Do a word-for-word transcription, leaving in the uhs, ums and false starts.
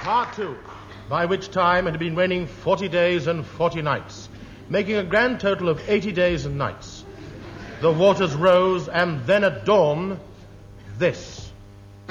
Part two. By which time it had been raining forty days and forty nights, making a grand total of eighty days and nights. The waters rose, and then at dawn, this.